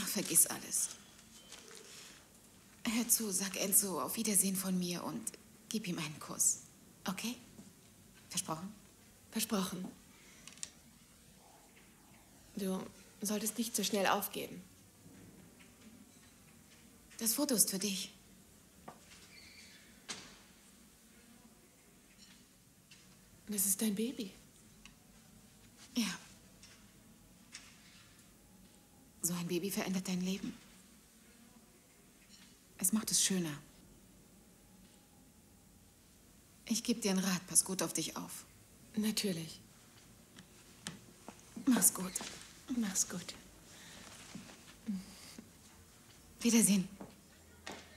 vergiss alles. Hör zu, sag Enzo auf Wiedersehen von mir und gib ihm einen Kuss. Okay? Versprochen? Versprochen. Du solltest nicht so schnell aufgeben. Das Foto ist für dich. Das ist dein Baby. Ja. So ein Baby verändert dein Leben. Es macht es schöner. Ich gebe dir einen Rat. Pass gut auf dich auf. Natürlich. Mach's gut. Mach's gut. Wiedersehen.